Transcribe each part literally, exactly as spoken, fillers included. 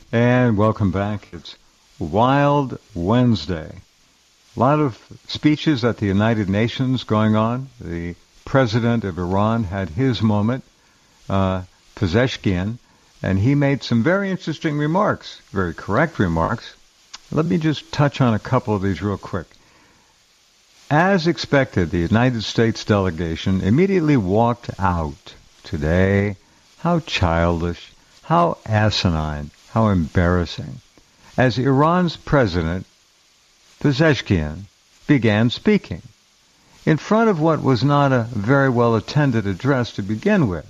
And welcome back. It's Wild Wednesday. A lot of speeches at the United Nations going on. The president of Iran had his moment, uh, Pezeshkian, and he made some very interesting remarks, very correct remarks. Let me just touch on a couple of these real quick. As expected, the United States delegation immediately walked out today. How childish, how asinine, how embarrassing. As Iran's president, Pezeshkian, began speaking in front of what was not a very well-attended address to begin with.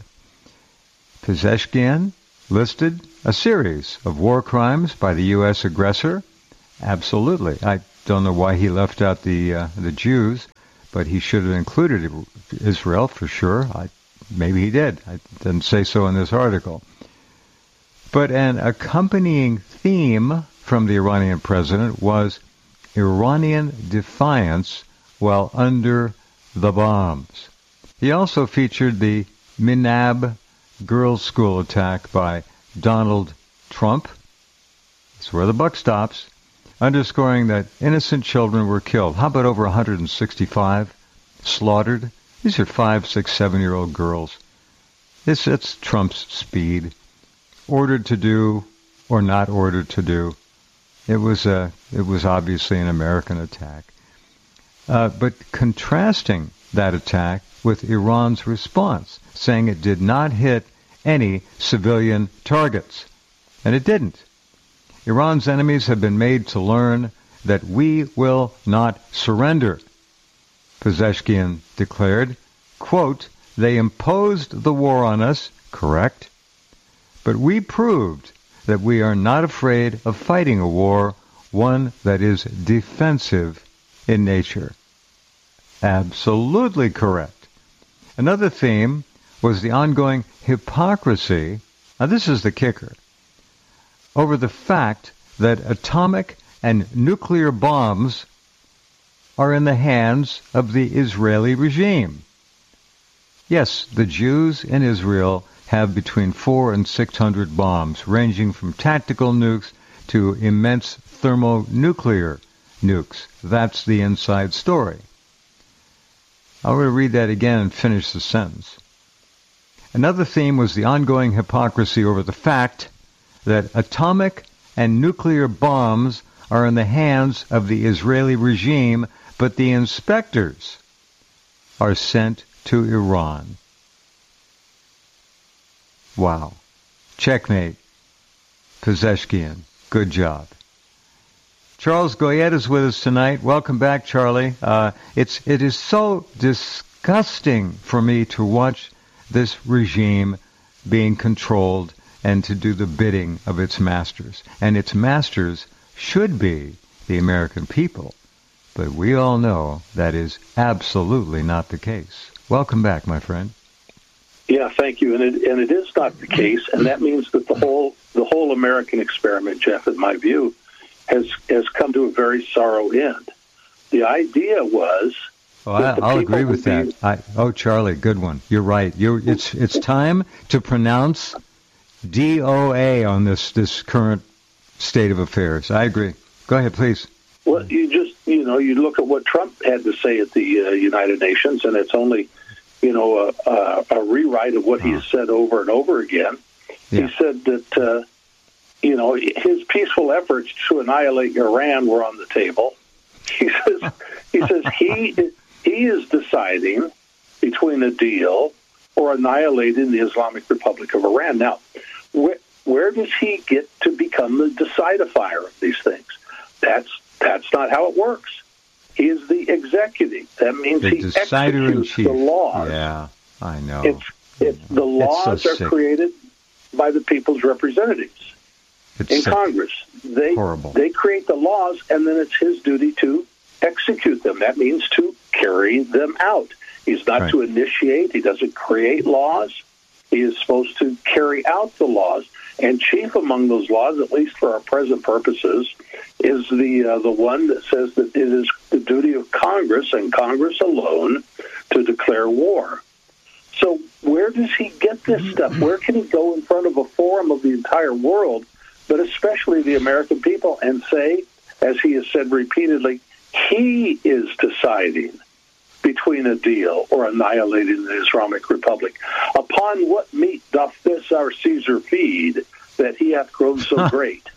Pezeshkian listed a series of war crimes by the U S aggressor. Absolutely. I don't know why he left out the uh, the Jews, but he should have included Israel for sure. I, maybe he did. I didn't say so in this article. But an accompanying theme from the Iranian president was Iranian defiance while under the bombs. He also featured the Minab girls' school attack by Donald Trump. That's where the buck stops, underscoring that innocent children were killed. How about over one hundred sixty-five slaughtered? These are five, six, seven-year-old girls. This, it's Trump's speed. Ordered to do or not ordered to do. It was a, it was obviously an American attack. Uh, but contrasting that attack with Iran's response, saying it did not hit any civilian targets. And it didn't. Iran's enemies have been made to learn that we will not surrender, Pezeshkian declared. Quote, they imposed the war on us, correct, but we proved that we are not afraid of fighting a war, one that is defensive in nature. Absolutely correct. Another theme was the ongoing hypocrisy, now this is the kicker, over the fact that atomic and nuclear bombs are in the hands of the Israeli regime. Yes, the Jews in Israel have between four and six hundred bombs, ranging from tactical nukes to immense thermonuclear nukes. That's the inside story. I'm going to read that again and finish the sentence. Another theme was the ongoing hypocrisy over the fact that atomic and nuclear bombs are in the hands of the Israeli regime, but the inspectors are sent to Iran. Wow. Checkmate. Pezeshkian. Good job. Charles Goyette is with us tonight. Welcome back, Charlie. Uh, it's it is so disgusting for me to watch this regime being controlled and to do the bidding of its masters. And its masters should be the American people. But we all know that is absolutely not the case. Welcome back, my friend. Yeah, thank you. And it, and it is not the case, and that means that the whole the whole American experiment, Jeff, in my view, has has come to a very sorrow end. The idea was. Oh, I, I'll agree with that. Be, I, oh, Charlie, good one. You're right. You're, it's it's time to pronounce D O A on this this current state of affairs. I agree. Go ahead, please. Well, you just you know you look at what Trump had to say at the uh, United Nations, and it's only. You know, a, a, a rewrite of what he's said over and over again. Yeah. He said that, uh, you know, his peaceful efforts to annihilate Iran were on the table. He says he says he he is deciding between a deal or annihilating the Islamic Republic of Iran. Now, wh- where does he get to become the decidifier of these things? That's that's not how it works. He is the executive. That means the he executes the laws. Yeah, I know. It's, it's the laws it's so are sick. created by the people's representatives it's in sick. Congress. They Horrible. They create the laws, and then it's his duty to execute them. That means to carry them out. He's not right. to initiate. He doesn't create laws. He is supposed to carry out the laws. And chief among those laws, at least for our present purposes, is the uh, the one that says that it is the duty of Congress and Congress alone to declare war. So where does he get this stuff? Where can he go in front of a forum of the entire world but especially the American people, and say, as he has said repeatedly, he is deciding between a deal or annihilating the Islamic Republic. Upon what meat doth this our Caesar feed, that he hath grown so great?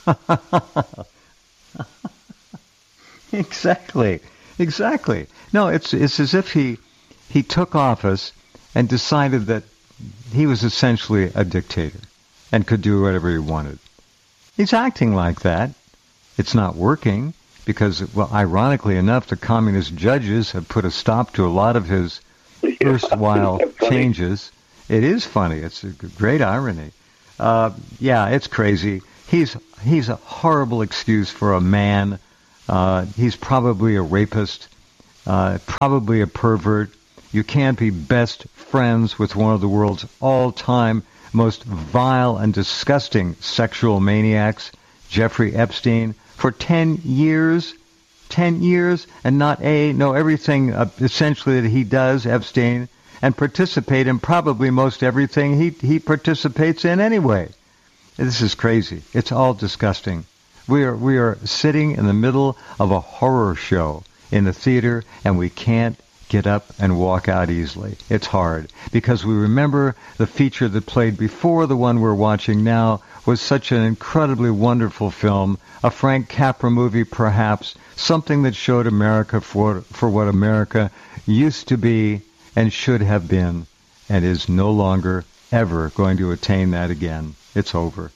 Exactly. Exactly. No, it's it's as if he he took office and decided that he was essentially a dictator and could do whatever he wanted. He's acting like that. It's not working because, well, ironically enough, the communist judges have put a stop to a lot of his yeah, erstwhile changes. It is funny. It's a great irony. Uh, yeah, it's crazy. He's he's a horrible excuse for a man. Uh, he's probably a rapist, uh, probably a pervert. You can't be best friends with one of the world's all-time most vile and disgusting sexual maniacs, Jeffrey Epstein, for ten years. Ten years and not a, know everything uh, essentially that he does, Epstein, and participate in probably most everything he, he participates in anyway. This is crazy. It's all disgusting. We are we are sitting in the middle of a horror show in the theater, and we can't get up and walk out easily. It's hard because we remember the feature that played before the one we're watching now was such an incredibly wonderful film, a Frank Capra movie perhaps, something that showed America for for what America used to be and should have been, and is no longer ever going to attain that again. It's over.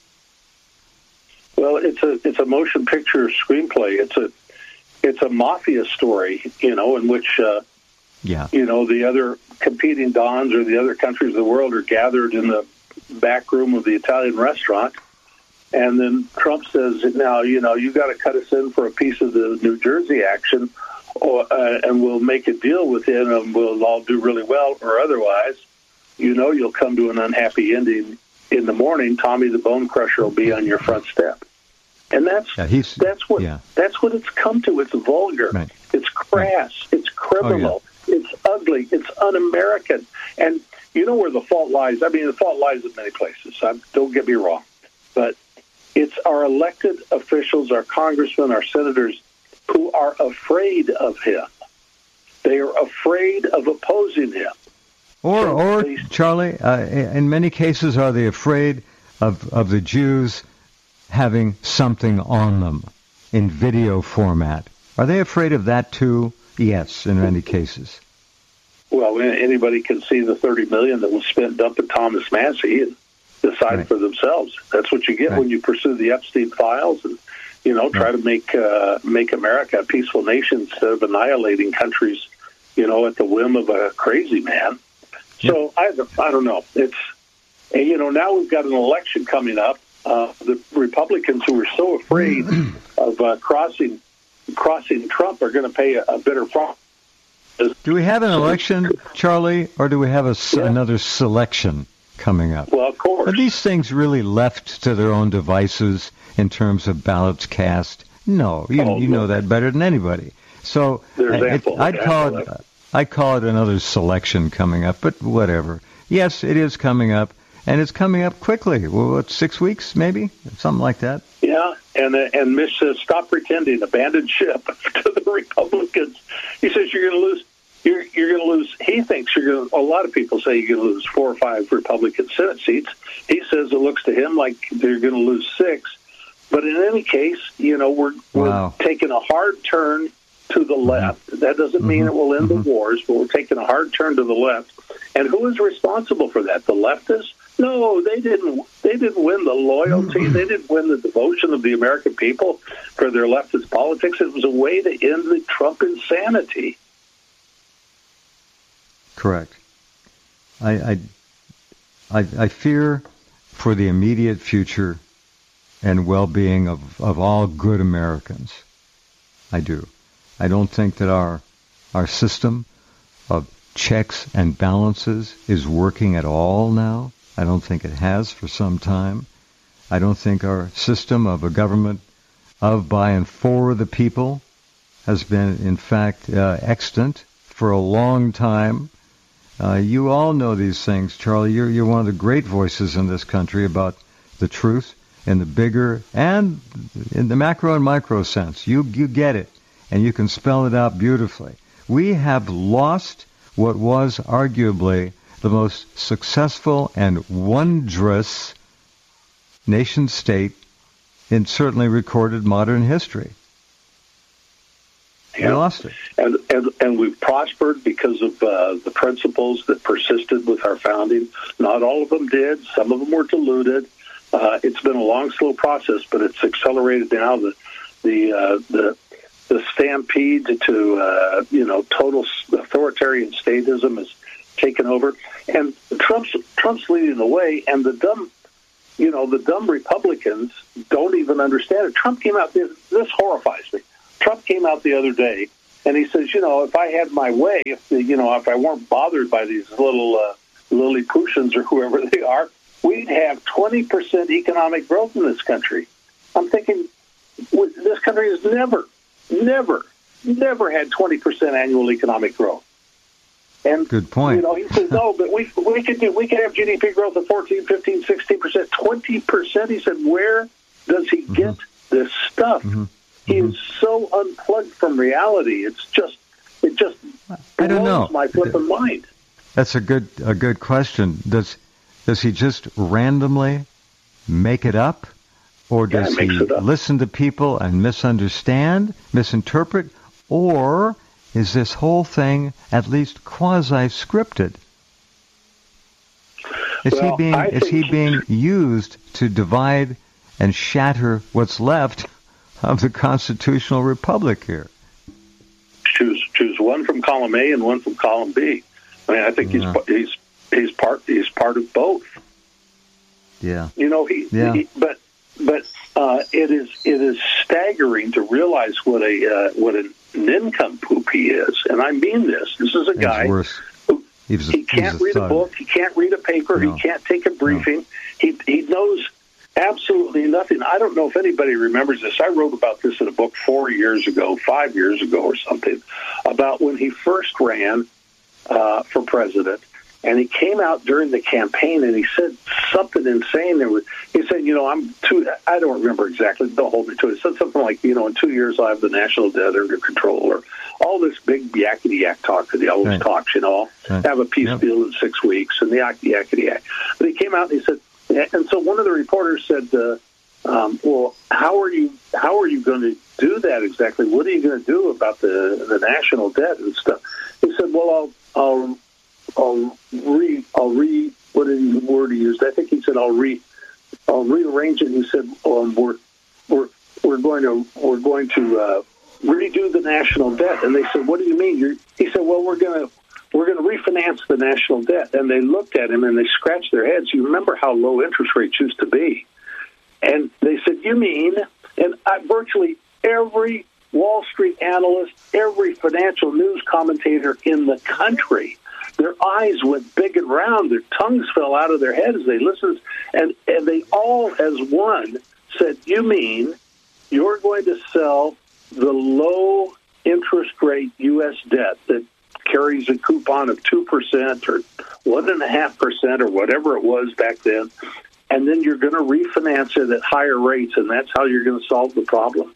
Well, it's a it's a motion picture screenplay. It's a it's a mafia story, you know, in which uh, yeah, you know, the other competing dons or the other countries of the world are gathered in the back room of the Italian restaurant, and then Trump says, "Now, you know, you got to cut us in for a piece of the New Jersey action, or uh, and we'll make a deal with him, and we'll all do really well, or otherwise, you know, you'll come to an unhappy ending. In the morning, Tommy the Bone Crusher will be on your front step." And that's yeah, he's, that's what yeah. that's what it's come to. It's vulgar. Right. It's crass. Right. It's criminal. Oh, yeah. It's ugly. It's un-American. And you know where the fault lies? I mean, the fault lies in many places. I, don't get me wrong. But it's our elected officials, our congressmen, our senators, who are afraid of him. They are afraid of opposing him. Or, or Charlie, uh, in many cases, are they afraid of, of the Jews having something on them in video format? Are they afraid of that too? Yes, in many cases. Well, anybody can see the thirty million dollars that was spent dumping Thomas Massey and decide right. for themselves. That's what you get right. when you pursue the Epstein files and, you know, try right. to make uh, make America a peaceful nation instead of annihilating countries, you know, at the whim of a crazy man. So I, I don't know. It's, you know, now we've got an election coming up. Uh, the Republicans who are so afraid of uh, crossing crossing Trump are going to pay a, a bitter price. Do we have an election, Charlie, or do we have a, yeah. another selection coming up? Well, of course. Are these things really left to their own devices in terms of ballots cast? No, you, oh, you know no. that better than anybody. So I, I'd call it. I'd call it another selection coming up, but whatever. Yes, it is coming up, and it's coming up quickly. Well, what, six weeks, maybe? Something like that. Yeah, and uh, and Miss says, stop pretending, abandon ship to the Republicans. He says you're going to lose, you're, you're going to lose, he thinks you're going to, a lot of people say you're going to lose four or five Republican Senate seats. He says it looks to him like they're going to lose six. But in any case, you know, we're, wow. we're taking a hard turn to the left. That doesn't mean mm-hmm. it will end mm-hmm. the wars, but we're taking a hard turn to the left. And who is responsible for that? The leftists? No, they didn't. They didn't win the loyalty. Mm-hmm. They didn't win the devotion of the American people for their leftist politics. It was a way to end the Trump insanity. Correct. I I I, I fear for the immediate future and well-being of, of all good Americans. I do. I don't think that our our system of checks and balances is working at all now. I don't think it has for some time. I don't think our system of a government of, by, and for the people has been, in fact, uh, extant for a long time. Uh, you all know these things, Charlie. You're, you're one of the great voices in this country about the truth in the bigger and in the macro and micro sense. You you get it, and you can spell it out beautifully. We have lost what was arguably the most successful and wondrous nation state in certainly recorded modern history. Yeah. We lost it. And, and and we've prospered because of uh, the principles that persisted with our founding. Not all of them did. Some of them were diluted. Uh, it's been a long, slow process, but it's accelerated now. The the uh, the the stampede to uh, you know total authoritarian statism has taken over, and Trump's Trump's leading the way. And the dumb, you know, the dumb Republicans don't even understand it. Trump came out. This, this horrifies me. Trump came out the other day, and he says, you know, if I had my way, if the, you know, if I weren't bothered by these little uh, Lilliputians or whoever they are, we'd have twenty percent economic growth in this country. I'm thinking, this country has never, never, never had twenty percent annual economic growth. And, good point. You know, he says, no, but we we could do, we could have G D P growth of fourteen, fifteen, sixteen percent, twenty percent. He said, where does he get mm-hmm. this stuff? Mm-hmm. He mm-hmm. is so unplugged from reality. It's just, it just I don't know. my flipping mind. That's a good a good question. Does does he just randomly make it up, or does yeah, he listen to people and misunderstand, misinterpret, or is this whole thing at least quasi-scripted? Is well, he being I is he being used to divide and shatter what's left of the constitutional republic here? Choose choose one from column A and one from column B. I mean, I think yeah. he's he's he's part he's part of both. Yeah. You know, he, yeah. he but but uh, it is it is staggering to realize what a uh, what a nincompoop he is, and I mean this. This is a it's guy worse. who he's a, he can't read a, a book, he can't read a paper, no. he can't take a briefing. No. He he knows absolutely nothing. I don't know if anybody remembers this. I wrote about this in a book four years ago, five years ago or something, about when he first ran uh, for president. And he came out during the campaign and he said something insane. There was, he said, you know, I'm too, I don't remember exactly, don't hold me to it. He said something like, you know, in two years I'll have the national debt under control, or all this big yakety yak talk that he always right. talks, you know, right. have a peace yep. deal in six weeks and the yakety yakety yak. But he came out and he said, and so one of the reporters said, uh, um, well, how are you, how are you going to do that exactly? What are you going to do about the, the national debt and stuff? He said, well, I'll, I'll, I'll re, I'll re, what did he, word he used? I think he said, I'll re, I'll rearrange it. He said, um, we're, we're, we're going to, we're going to, uh, redo the national debt. And they said, what do you mean? You're, he said, well, we're going to, we're going to refinance the national debt. And they looked at him and they scratched their heads. You remember how low interest rates used to be. And they said, you mean, and I, virtually every Wall Street analyst, every financial news commentator in the country, their eyes went big and round. Their tongues fell out of their head as they listened. And, and they all, as one, said, you mean you're going to sell the low interest rate U S debt that carries a coupon of two percent or one point five percent or whatever it was back then, and then you're going to refinance it at higher rates, and that's how you're going to solve the problem?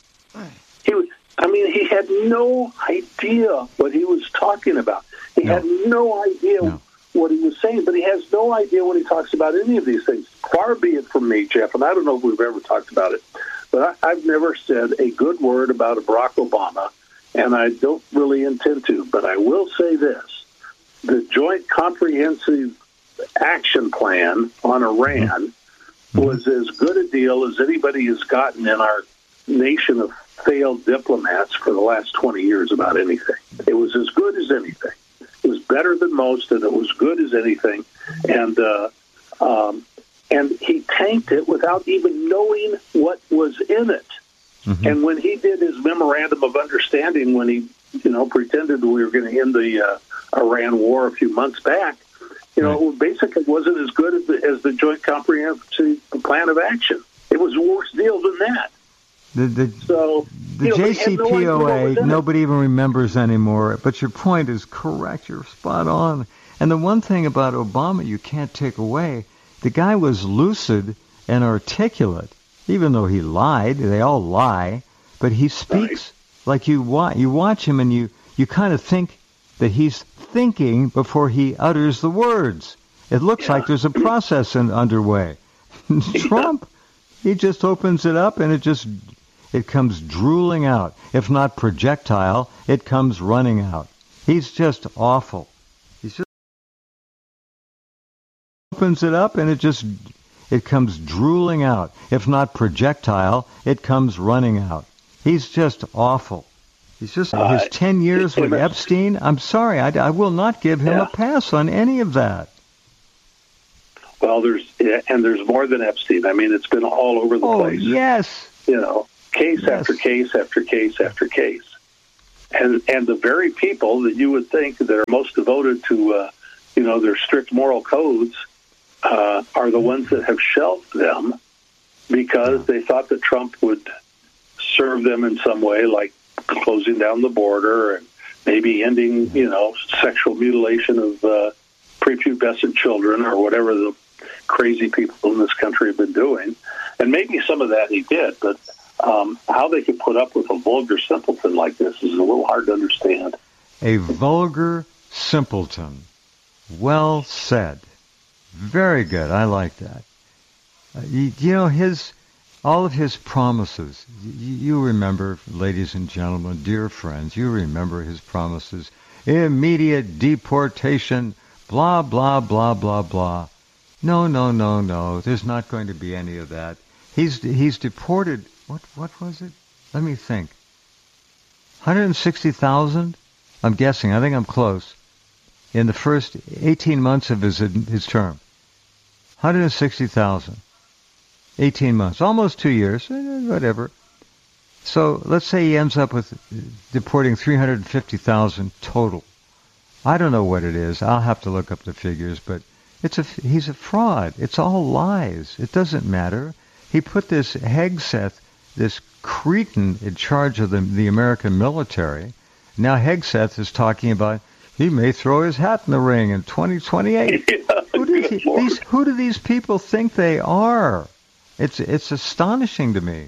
He was, I mean, he had no idea what he was talking about. He no. had no idea no. what he was saying, but he has no idea when he talks about any of these things. Far be it from me, Jeff, and I don't know if we've ever talked about it, but I, I've never said a good word about Barack Obama, and I don't really intend to, but I will say this. The Joint Comprehensive Action Plan on Iran mm-hmm. was as good a deal as anybody has gotten in our nation of failed diplomats for the last twenty years about anything. It was as good as anything. It was better than most, and it was good as anything. And uh, um, and he tanked it without even knowing what was in it. Mm-hmm. And when he did his memorandum of understanding, when he, you know, pretended we were going to end the uh, Iran war a few months back, you know, right. it basically wasn't as good as the, as the Joint Comprehensive Plan of Action. It was a worse deal than that. The, the, so the you know, J C P O A, no nobody even remembers anymore. But your point is correct. You're spot on. And the one thing about Obama you can't take away, the guy was lucid and articulate even though he lied. They all lie, but he speaks right. like you watch. You watch him, and you you kind of think that he's thinking before he utters the words. It looks yeah. like there's a process in, underway. Trump, he just opens it up, and it just it comes drooling out. If not projectile, it comes running out. He's just awful. He's just opens it up, and it just it comes drooling out. If not projectile, it comes running out. He's just awful. He's just uh, his ten years with Epstein. I'm sorry, I, I will not give him yeah. a pass on any of that. Well, there's and there's more than Epstein. I mean, it's been all over the oh, place. Yes, you know, case yes. after case after case after case, and and the very people that you would think that are most devoted to, uh, you know, their strict moral codes, uh, are the ones that have shelved them because yeah. they thought that Trump would serve them in some way, like closing down the border and maybe ending, you know, sexual mutilation of uh, prepubescent children or whatever the crazy people in this country have been doing. And maybe some of that he did, but um, how they could put up with a vulgar simpleton like this is a little hard to understand. A vulgar simpleton. Well said. Very good. I like that. Uh, you, you know, his... all of his promises, you, you remember, ladies and gentlemen, dear friends, you remember his promises. Immediate deportation, blah, blah, blah, blah, blah. No, no, no, no. There's not going to be any of that. He's he's deported, what what was it? Let me think. one hundred sixty thousand? I'm guessing. I think I'm close. In the first eighteen months of his his term. one hundred sixty thousand. eighteen months, almost two years, whatever. So let's say he ends up with deporting three hundred fifty thousand total. I don't know what it is. I'll have to look up the figures, but it's a, he's a fraud. It's all lies. It doesn't matter. He put this Hegseth, this cretin, in charge of the, the American military. Now Hegseth is talking about he may throw his hat in the ring in twenty twenty-eight. Yeah, who, do he, these, who do these people think they are? It's it's astonishing to me.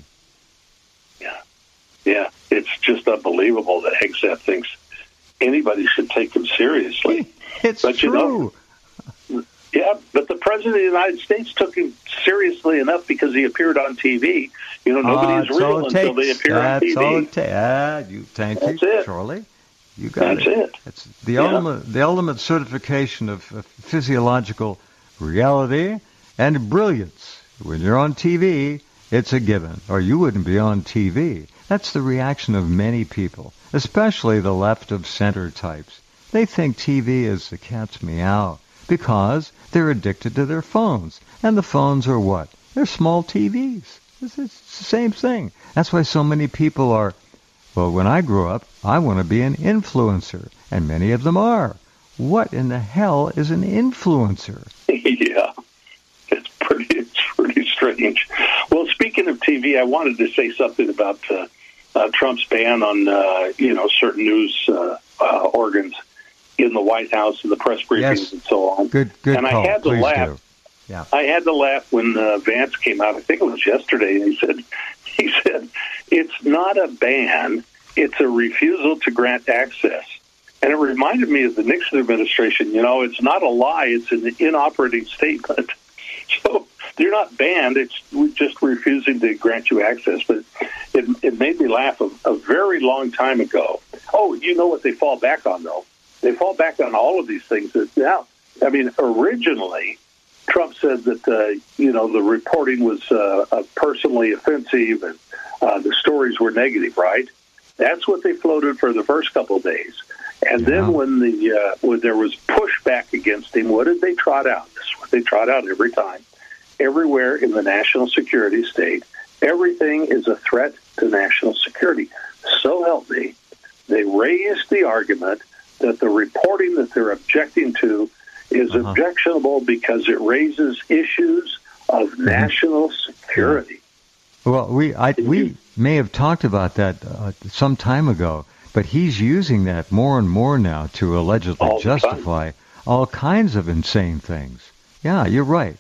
Yeah, yeah, it's just unbelievable that Hegseth thinks anybody should take him seriously. It's but, true. You know, yeah, but the President of the United States took him seriously enough because he appeared on T V. You know, nobody is uh, real until they appear That's on T V. All it ta- ah, you, thank That's you, it. Charlie. You got That's it. it. It's the yeah. ultimate, the ultimate certification of, of physiological reality and brilliance. When you're on T V, it's a given, or you wouldn't be on T V. That's the reaction of many people, especially the left of center types. They think T V is the cat's meow because they're addicted to their phones. And the phones are what? They're small T Vs. It's, it's the same thing. That's why so many people are, well, when I grew up, I want to be an influencer, and many of them are. What in the hell is an influencer? Yeah, it's pretty, it's pretty strange. Well, speaking of T V, I wanted to say something about uh, uh, Trump's ban on, uh, you know, certain news uh, uh, organs in the White House and the press briefings yes. and so on. Good, good and call. I had to Please laugh. do. Yeah. I had to laugh when uh, Vance came out. I think it was yesterday. And he said, he said, it's not a ban. It's a refusal to grant access. And it reminded me of the Nixon administration. You know, it's not a lie. It's an inoperating statement. So you're not banned. It's just refusing to grant you access. But it, it made me laugh a, a very long time ago. Oh, you know what they fall back on, though? They fall back on all of these things. That now, I mean, originally, Trump said that, uh, you know, the reporting was uh, uh, personally offensive and uh, the stories were negative, right? That's what they floated for the first couple of days. And yeah. then when the uh, when there was pushback against him, what did they trot out? This is what they trot out every time. Everywhere in the national security state, everything is a threat to national security. So help me. They raised the argument that the reporting that they're objecting to is uh-huh. objectionable because it raises issues of mm-hmm. national security. Well, we I, we may have talked about that uh, some time ago, but he's using that more and more now to allegedly all justify all kinds of insane things. Yeah, you're right.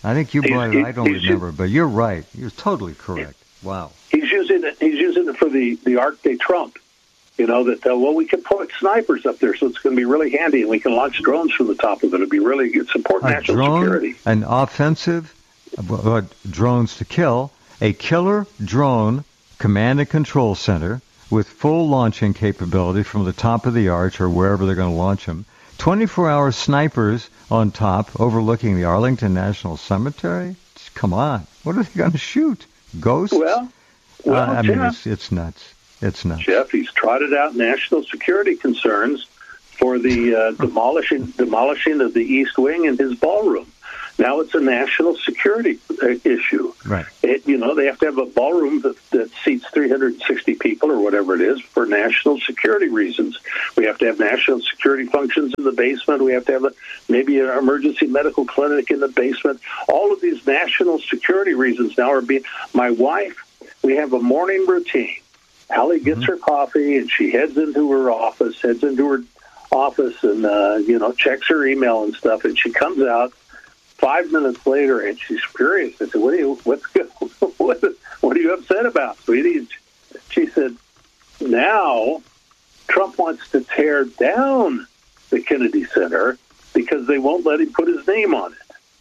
I think you brought he's, it. I don't he's, remember, but you're right. You're totally correct. Wow. He's using it. He's using it for the the Arc de Trump. You know that uh, well, we can put snipers up there, so it's going to be really handy, and we can launch drones from the top of it. It'll be really good. Support a national drone, security. An offensive, uh, drones to kill, a killer drone command and control center with full launching capability from the top of the arch or wherever they're going to launch them. twenty-four hour snipers on top overlooking the Arlington National Cemetery. Come on, what are they going to shoot? Ghosts? Well, well, uh, I mean, Jeff, it's it's nuts. It's nuts. Jeff, he's trotted out national security concerns for the uh, demolishing demolishing of the East Wing and his ballroom. Now it's a national security uh, issue. Right. It, you know, they have to have a ballroom that, that seats three hundred sixty people or whatever it is for national security reasons. We have to have national security functions in the basement. We have to have a, maybe an emergency medical clinic in the basement. All of these national security reasons now are being... My wife, we have a morning routine. Allie gets mm-hmm. her coffee and she heads into her office, heads into her office and, uh, you know, checks her email and stuff. And she comes out five minutes later and she's furious. I said, what are you, what's good? what, what are you upset about, sweetie? She said, now Trump wants to tear down the Kennedy Center because they won't let him put his name on it.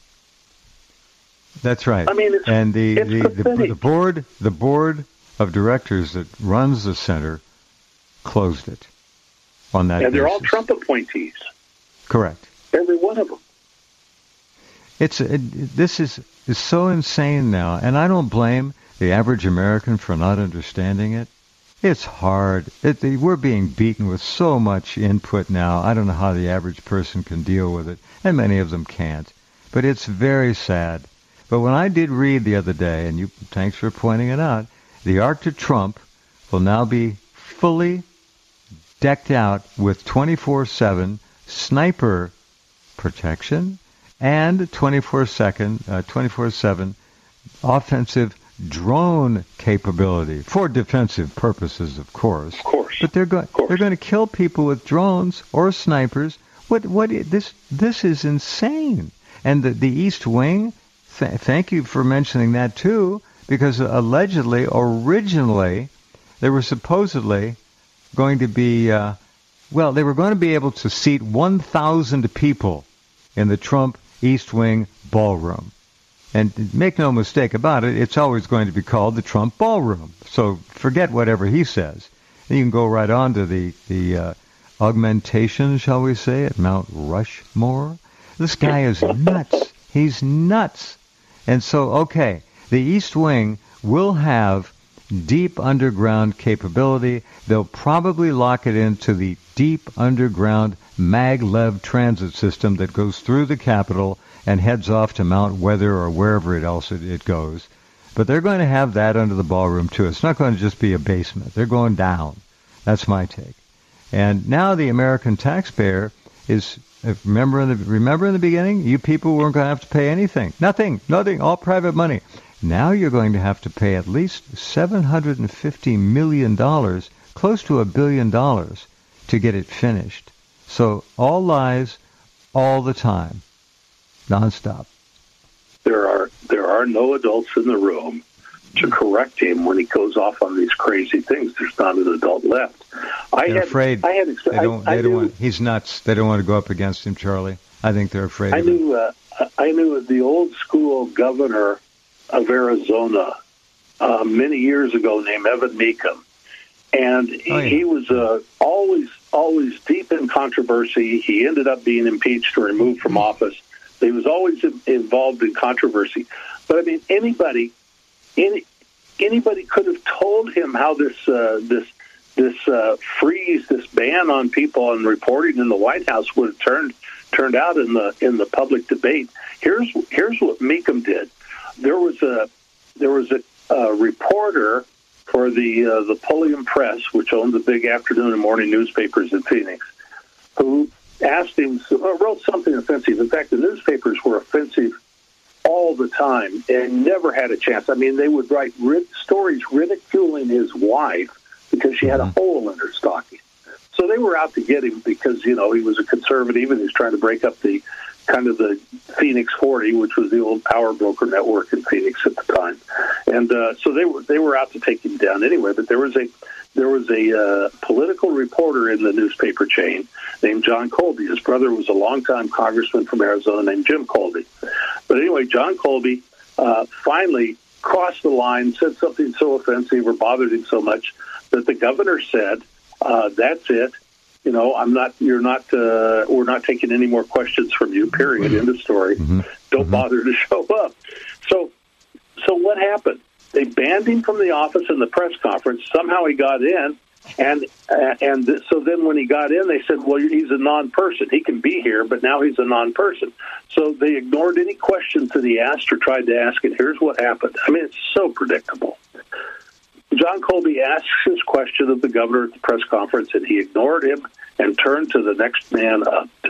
That's right. I mean, it's, and the, it's the, the, the board, the board of directors that runs the center closed it on that And they're basis. all Trump appointees. Correct. Every one of them. It's it, this is is so insane now, and I don't blame the average American for not understanding it. It's hard. It, we're being beaten with so much input now. I don't know how the average person can deal with it, and many of them can't. But it's very sad. But when I did read the other day, and you thanks for pointing it out, the Arc de Trump will now be fully decked out with twenty-four seven sniper protection and twenty-four seven offensive drone capability for defensive purposes, of course. Of course. But they're going they're going to kill people with drones or snipers. What what this this is insane. And the the East Wing, th- thank you for mentioning that too, because allegedly, originally, they were supposedly going to be uh, well, they were going to be able to seat one thousand people in the Trump East Wing ballroom. And make no mistake about it, it's always going to be called the Trump Ballroom. So forget whatever he says. And you can go right on to the, the uh, augmentation, shall we say, at Mount Rushmore. This guy is nuts. He's nuts. And so, okay, the East Wing will have deep underground capability. They'll probably lock it into the deep underground maglev transit system that goes through the Capitol and heads off to Mount Weather or wherever it else it, it goes. But they're going to have that under the ballroom, too. It's not going to just be a basement. They're going down. That's my take. And now the American taxpayer is, remember in the, remember in the beginning, you people weren't going to have to pay anything. Nothing. Nothing. All private money. Now you're going to have to pay at least seven hundred fifty million dollars, close to a billion dollars, to get it finished. So all lies, all the time. Nonstop. There are there are no adults in the room to correct him when he goes off on these crazy things. There's not an adult left. I they're had, afraid. I had, they don't. I, they I don't knew, want, he's nuts. They don't want to go up against him, Charlie. I think they're afraid. I of knew. him. Uh, I knew the old school governor of Arizona uh, many years ago named Evan Mecham, and he, oh, yeah. he was uh, always always deep in controversy. He ended up being impeached or removed from office. He was always involved in controversy. But, I mean, anybody any, anybody could have told him how this uh, this this uh, freeze, this ban on people on reporting in the White House would have turned turned out in the in the public debate. Here's here's what Mecham did. There was a there was a, a reporter for the uh, the Pulliam Press, which owned the big afternoon and morning newspapers in Phoenix, who asked him, wrote something offensive. In fact, the newspapers were offensive all the time and never had a chance. I mean, they would write rid- stories ridiculing his wife because she had a hole in her stocking. So they were out to get him because, you know, he was a conservative and he was trying to break up the kind of the Phoenix forty, which was the old power broker network in Phoenix at the time. And uh, so they were they were out to take him down anyway. But there was a there was a uh, political reporter in the newspaper chain named John Colby. His brother was a longtime congressman from Arizona named Jim Colby. But anyway, John Colby uh, finally crossed the line, said something so offensive or bothered him so much that the governor said, uh, "That's it. You know, I'm not. You're not. Uh, we're not taking any more questions from you. Period. End of story. Mm-hmm. Don't mm-hmm. bother to show up." So, so what happened? They banned him from the office in the press conference. Somehow he got in, and uh, and th- so then when he got in, they said, "Well, he's a non-person. He can be here, but now he's a non-person." So they ignored any questions that he asked or tried to ask, and here's what happened. I mean, it's so predictable. John Colby asked his question of the governor at the press conference, and he ignored him and turned to the next man up.